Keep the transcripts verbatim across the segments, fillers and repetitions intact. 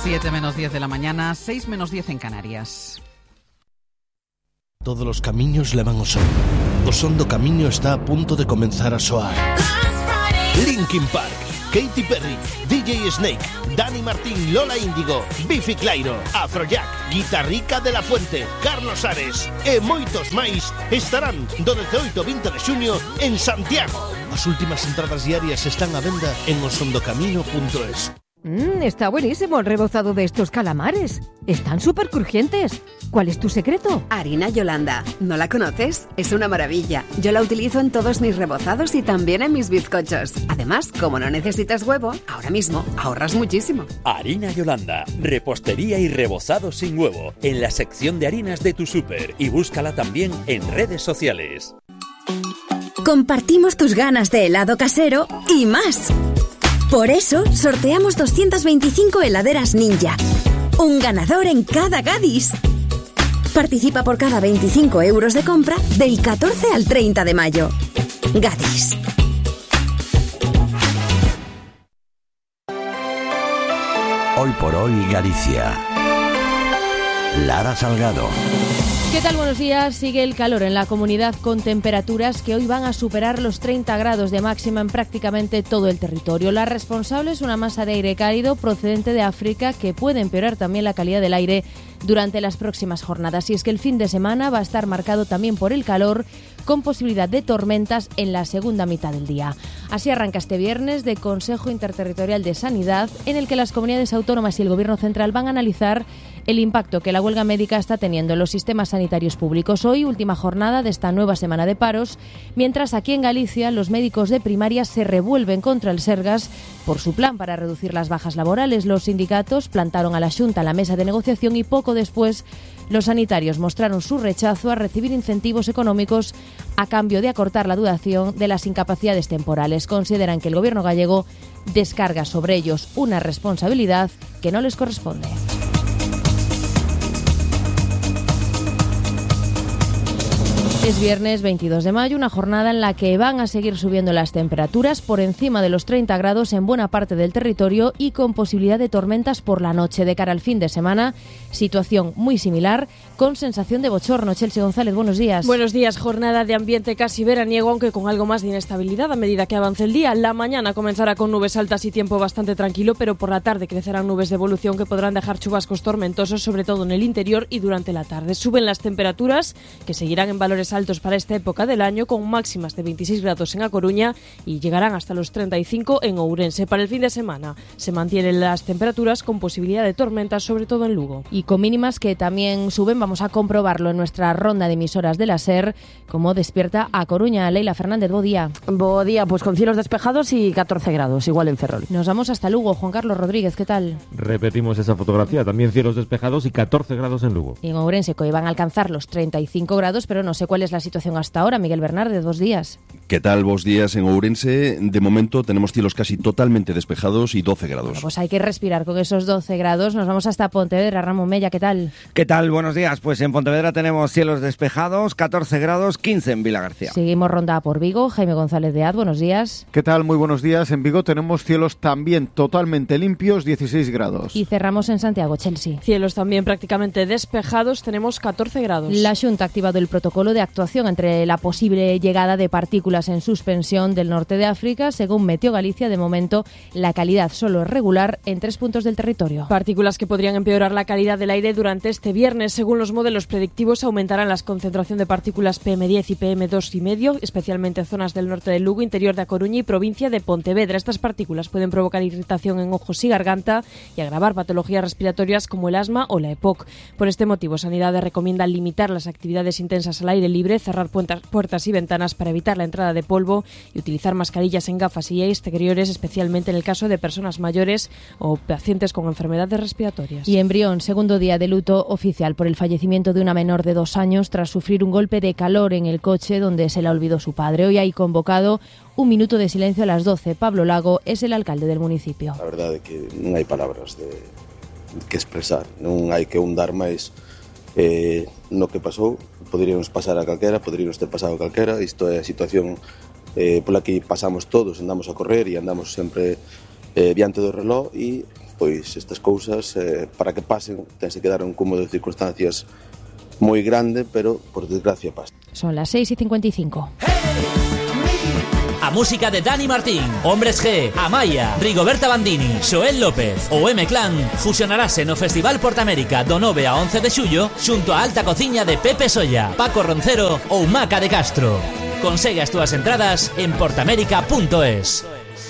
siete menos diez de la mañana, seis menos diez en Canarias. Todos los camiños levan ao son. O son do camiño está a punto de comenzar a soar. Linkin Park, Katy Perry, D J Snake, Dani Martín, Lola Índigo, Bifi Clyro, Afrojack, Guitarrica de la Fuente, Carlos Ares e moitos máis estarán do dezaoito ao vinte de xuño en Santiago. As últimas entradas diarias están a venda en osondocamino punto es. Mmm, está buenísimo el rebozado de estos calamares. Están súper crujientes. ¿Cuál es tu secreto? Harina Yolanda. ¿No la conoces? Es una maravilla. Yo la utilizo en todos mis rebozados y también en mis bizcochos. Además, como no necesitas huevo, ahora mismo ahorras muchísimo. Harina Yolanda. Repostería y rebozado sin huevo. En la sección de harinas de tu súper. Y búscala también en redes sociales. Compartimos tus ganas de helado casero y más. Por eso, sorteamos doscientas veinticinco heladeras Ninja. Un ganador en cada Gadis. Participa por cada veinticinco euros de compra del catorce al treinta de mayo. Gadis. Hoy por hoy Galicia. Lara Salgado. ¿Qué tal? Buenos días. Sigue el calor en la comunidad con temperaturas que hoy van a superar los treinta grados de máxima en prácticamente todo el territorio. La responsable es una masa de aire cálido procedente de África que puede empeorar también la calidad del aire durante las próximas jornadas. Y es que el fin de semana va a estar marcado también por el calor, con posibilidad de tormentas en la segunda mitad del día. Así arranca este viernes de Consejo Interterritorial de Sanidad, en el que las comunidades autónomas y el Gobierno central van a analizar el impacto que la huelga médica está teniendo en los sistemas sanitarios públicos. Hoy, última jornada de esta nueva semana de paros, mientras aquí en Galicia los médicos de primaria se revuelven contra el Sergas por su plan para reducir las bajas laborales. Los sindicatos plantaron a la Xunta la mesa de negociación y poco después los sanitarios mostraron su rechazo a recibir incentivos económicos a cambio de acortar la duración de las incapacidades temporales. Consideran que el Gobierno gallego descarga sobre ellos una responsabilidad que no les corresponde. Es viernes veintidós de mayo, una jornada en la que van a seguir subiendo las temperaturas por encima de los treinta grados en buena parte del territorio y con posibilidad de tormentas por la noche. De cara al fin de semana, situación muy similar, con sensación de bochorno. Chelsea González, buenos días. Buenos días, jornada de ambiente casi veraniego, aunque con algo más de inestabilidad a medida que avance el día. La mañana comenzará con nubes altas y tiempo bastante tranquilo, pero por la tarde crecerán nubes de evolución que podrán dejar chubascos tormentosos, sobre todo en el interior y durante la tarde. Suben las temperaturas, que seguirán en valores altos para esta época del año, con máximas de veintiséis grados en A Coruña y llegarán hasta los treinta y cinco en Ourense. Para el fin de semana se mantienen las temperaturas con posibilidad de tormentas, sobre todo en Lugo. Y con mínimas que también suben, vamos a comprobarlo en nuestra ronda de emisoras de la SER, como despierta A Coruña. Leila Fernández, bo día. Bo día, pues con cielos despejados y catorce grados, igual en Ferrol. Nos vamos hasta Lugo. Juan Carlos Rodríguez, ¿qué tal? Repetimos esa fotografía, también cielos despejados y catorce grados en Lugo. Y en Ourense, que hoy van a alcanzar los treinta y cinco grados, pero no sé cuál es la situación hasta ahora. Miguel Bernardes, dos días. ¿Qué tal? Vos días en Ourense. De momento tenemos cielos casi totalmente despejados y doce grados. Bueno, pues hay que respirar con esos doce grados. Nos vamos hasta Pontevedra. Ramón Mella, ¿qué tal? ¿Qué tal? Buenos días. Pues en Pontevedra tenemos cielos despejados, catorce grados, quince en Vilagarcía. Seguimos ronda por Vigo. Jaime González de Az, buenos días. ¿Qué tal? Muy buenos días. En Vigo tenemos cielos también totalmente limpios, dieciséis grados. Y cerramos en Santiago, Chelsea. Cielos también prácticamente despejados, tenemos catorce grados. La Xunta ha activado el protocolo de actuación entre la posible llegada de partículas en suspensión del norte de África. Según Meteo Galicia, de momento la calidad solo es regular en tres puntos del territorio. Partículas que podrían empeorar la calidad del aire durante este viernes. Según los modelos predictivos, aumentarán las concentración de partículas P M diez y P M dos y medio, especialmente en zonas del norte de Lugo, interior de A Coruña y provincia de Pontevedra. Estas partículas pueden provocar irritación en ojos y garganta y agravar patologías respiratorias como el asma o la E P O C. Por este motivo, Sanidade recomienda limitar las actividades intensas al aire libre, cerrar puertas y ventanas para evitar la entrada de polvo y utilizar mascarillas en gafas y exteriores, especialmente en el caso de personas mayores o pacientes con enfermedades respiratorias. Y en Brión, segundo día de luto oficial por el fallecimiento de una menor de dos años tras sufrir un golpe de calor en el coche donde se la olvidó su padre. Hoy hay convocado un minuto de silencio a las doce. Pablo Lago es el alcalde del municipio. A verdade é que non hai palabras de que expresar, non hai que hundar máis eh, no que pasou. Poderíamos pasar a calquera, poderíamos ter pasado a calquera. Isto é a situación eh, pola que pasamos todos, andamos a correr e andamos sempre eh, diante do reloj e pois estas cousas, eh, para que pasen, tense que dar un cúmulo de circunstancias moi grande, pero por desgracia pasa. Son las seis y cincuenta y cinco. A música de Dani Martín, Hombres G, Amaya, Rigoberta Bandini, Xoel López ou M-Clan fusionarase no Festival Portamérica do nove a once de xullo xunto a alta cociña de Pepe Solla, Paco Roncero ou Maca de Castro. Consegue as túas entradas en portamérica punto es.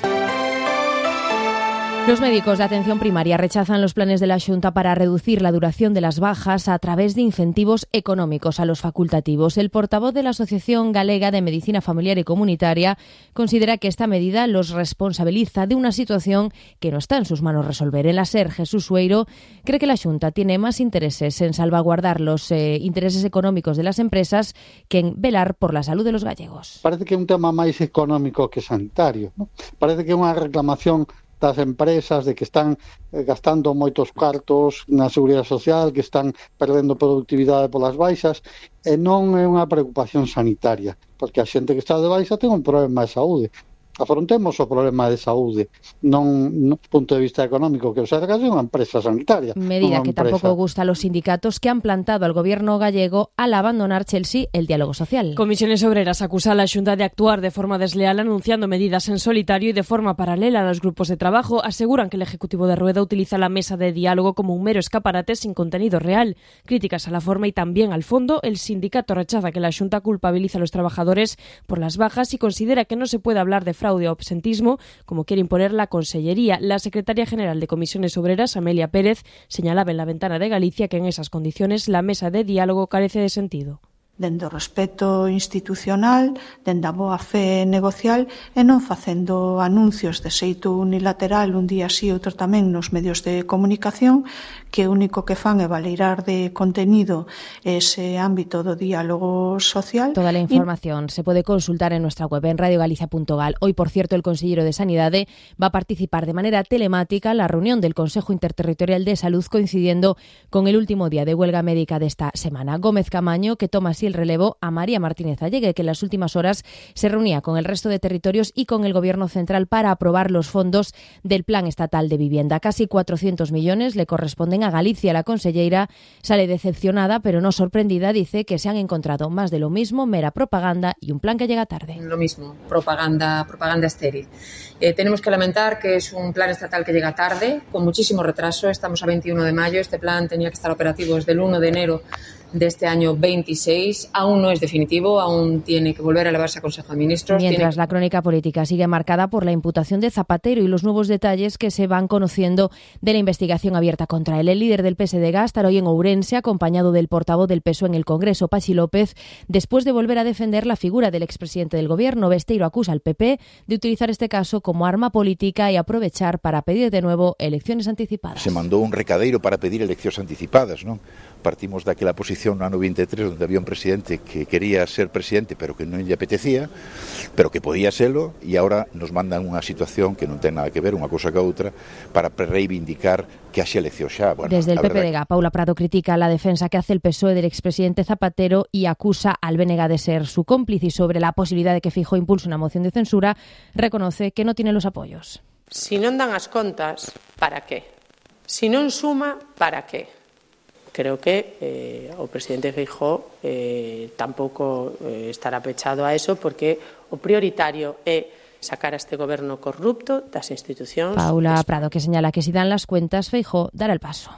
Los médicos de atención primaria rechazan los planes de la Xunta para reducir la duración de las bajas a través de incentivos económicos a los facultativos. El portavoz de la Asociación Galega de Medicina Familiar y Comunitaria considera que esta medida los responsabiliza de una situación que no está en sus manos resolver. En la SER, Jesús Sueiro cree que la Xunta tiene más intereses en salvaguardar los eh, intereses económicos de las empresas que en velar por la salud de los gallegos. Parece que é un tema máis económico que sanitario, ¿no? Parece que é unha reclamación das empresas de que están eh, gastando moitos cartos na seguridade social, que están perdendo productividade polas baixas, e non é unha preocupación sanitaria, porque a xente que está de baixa ten un problema de saúde. Afrontemos o problema de saúde, non no punto de vista económico, que o sea, é unha empresa sanitaria. Medida que empresa. Tampouco gusta a los sindicatos que han plantado al gobierno gallego al abandonar Chelsea el diálogo social. Comisiones Obreras acusa a la Xunta de actuar de forma desleal anunciando medidas en solitario y de forma paralela a los grupos de trabajo. Aseguran que el Ejecutivo de Rueda utiliza la mesa de diálogo como un mero escaparate sin contenido real. Críticas a la forma y también al fondo. El sindicato rechaza que la Xunta culpabiliza a los trabajadores por las bajas y considera que no se puede hablar de fraude o absentismo, como quiere imponer la Consellería. La secretaria general de Comisiones Obreras, Amelia Pérez, señalaba en La Ventana de Galicia que en esas condiciones la mesa de diálogo carece de sentido. Dende o respeto institucional, dende a boa fe negocial e non facendo anuncios de xeito unilateral un día sí, outro tamén nos medios de comunicación, que o único que fan é valeirar de contenido ese ámbito do diálogo social. Toda la información y... se puede consultar en nuestra web en radio galicia punto gal. Hoy, por cierto, el consejero de Sanidade va a participar de manera telemática en la reunión del Consejo Interterritorial de Salud, coincidiendo con el último día de huelga médica de esta semana. Gómez Camaño, que toma así el relevo a María Martínez Allegue, que en las últimas horas se reunía con el resto de territorios y con el Gobierno central para aprobar los fondos del Plan Estatal de Vivienda. Casi cuatrocientos millones le corresponden a Galicia. La conselleira sale decepcionada, pero no sorprendida. Dice que se han encontrado más de lo mismo, mera propaganda y un plan que llega tarde. Lo mismo, propaganda, propaganda estéril. Eh, tenemos que lamentar que es un plan estatal que llega tarde, con muchísimo retraso. Estamos a veintiuno de mayo. Este plan tenía que estar operativo desde el uno de enero de este año veintiséis. Aún no es definitivo, aún tiene que volver a elevarse a Consejo de Ministros. Mientras tiene... la crónica política sigue marcada por la imputación de Zapatero y los nuevos detalles que se van conociendo de la investigación abierta contra él. El líder del P S D G estará hoy en Ourense, acompañado del portavoz del P S O E en el Congreso, Pachi López, después de volver a defender la figura del expresidente del Gobierno. Besteiro acusa al P P de utilizar este caso como arma política y aprovechar para pedir de nuevo elecciones anticipadas. Se mandó un recadeiro para pedir eleccións anticipadas, non? Partimos daquela posición no ano vinte e tres, onde había un presidente que quería ser presidente pero que non lle apetecía, pero que podía serlo, e agora nos mandan unha situación que non ten nada que ver unha cousa que a outra para reivindicar que haxe elección xa. Bueno, desde el P P D G, verdad... Paula Prado critica la defensa que hace el P S O E del expresidente Zapatero y acusa al B N G de ser su cómplice, y sobre la posibilidad de que Feijóo impulse una moción de censura, reconoce que no tiene los apoyos. Si non dan as contas, para qué? Si non suma, para qué? Creo que eh, o presidente Feijóo eh, tampouco eh, estará pechado a eso, porque o prioritario é sacar a este goberno corrupto das institucións. Paula Prado, que señala que si dan las cuentas, Feijóo dará el paso.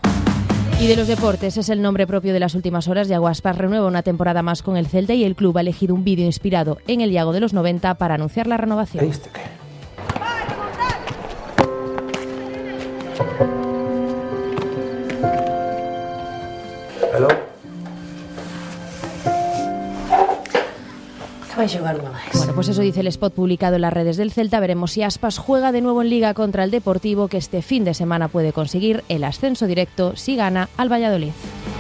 Y de los deportes, es el nombre propio de las últimas horas. Iago Aspas renueva una temporada más con el Celta y el club ha elegido un vídeo inspirado en el Iago de los noventa para anunciar la renovación. Hello. Vai xogar unha máis. Bueno, pues eso dice el spot publicado en las redes del Celta. Veremos si Aspas juega de nuevo en Liga contra el Deportivo, que este fin de semana puede conseguir el ascenso directo si gana al Valladolid.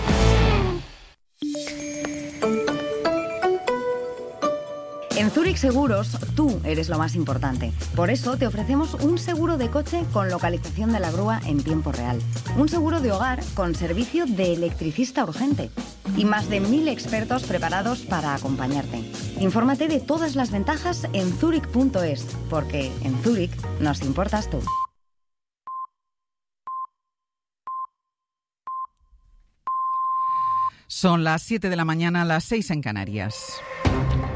En Zurich Seguros, tú eres lo más importante. Por eso te ofrecemos un seguro de coche con localización de la grúa en tiempo real. Un seguro de hogar con servicio de electricista urgente. Y más de mil expertos preparados para acompañarte. Infórmate de todas las ventajas en zurich punto es, porque en Zurich nos importas tú. Son las siete de la mañana, las seis en Canarias.